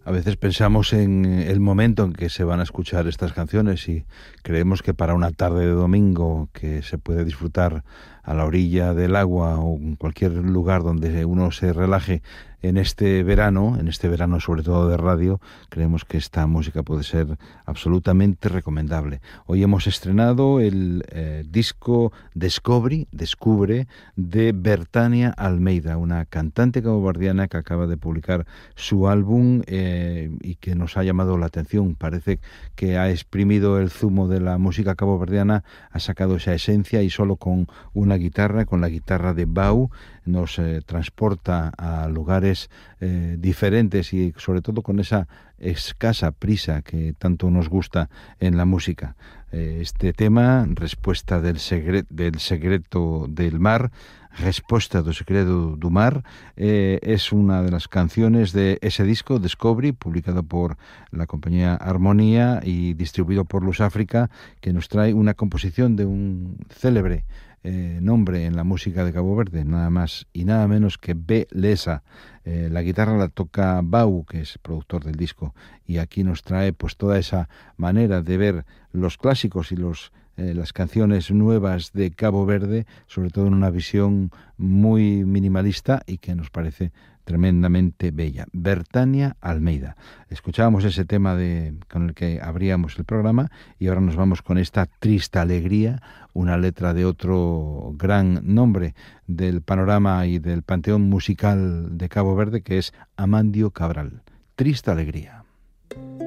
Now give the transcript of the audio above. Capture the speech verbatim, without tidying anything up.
A veces pensamos en el momento en que se van a escuchar estas canciones y creemos que para una tarde de domingo que se puede disfrutar a la orilla del agua o en cualquier lugar donde uno se relaje en este verano, en este verano sobre todo de radio, creemos que esta música puede ser absolutamente recomendable. Hoy hemos estrenado el eh, disco Descobri, Descubre, de Bertania Almeida, una cantante caboverdiana que acaba de publicar su álbum eh, y que nos ha llamado la atención. Parece que ha exprimido el zumo de la música caboverdiana, ha sacado esa esencia y solo con una guitarra, con la guitarra de Bau, nos eh, transporta a lugares eh, diferentes y sobre todo con esa escasa prisa que tanto nos gusta en la música. Eh, este tema, Respuesta del, segre- del secreto del mar, Respuesta do secreto do mar, eh, es una de las canciones de ese disco, Descobri, publicado por la compañía Armonía y distribuido por Luz África, que nos trae una composición de un célebre Eh, nombre en la música de Cabo Verde, nada más y nada menos que B. Lesa. Eh, la guitarra la toca Bau, que es productor del disco, y aquí nos trae pues toda esa manera de ver los clásicos y los eh, las canciones nuevas de Cabo Verde, sobre todo en una visión muy minimalista y que nos parece tremendamente bella. Bertania Almeida. Escuchábamos ese tema de, con el que abríamos el programa y ahora nos vamos con esta Triste Alegría, una letra de otro gran nombre del panorama y del panteón musical de Cabo Verde, que es Amandio Cabral. Triste Alegría.